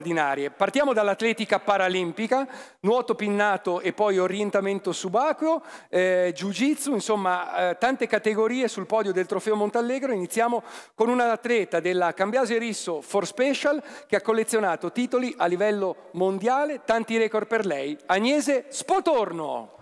Partiamo dall'atletica paralimpica, nuoto pinnato e poi orientamento subacqueo, jiu-jitsu, insomma tante categorie sul podio del Trofeo Montallegro. Iniziamo con un atleta della Cambiaso Risso For Special che ha collezionato titoli a livello mondiale, tanti record per lei, Agnese Spotorno.